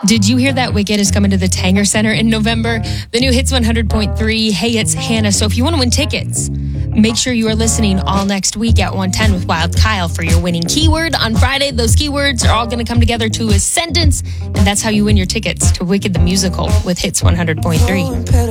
Did you hear that Wicked is coming to the Tanger Center in November? The new Hits 100.3. Hey, it's Hannah. So if you want to win tickets, make sure you are listening all next week at 1:10 with Wild Kyle for your winning keyword. On Friday, those keywords are all going to come together to a sentence, and that's how you win your tickets to Wicked the Musical with Hits 100.3.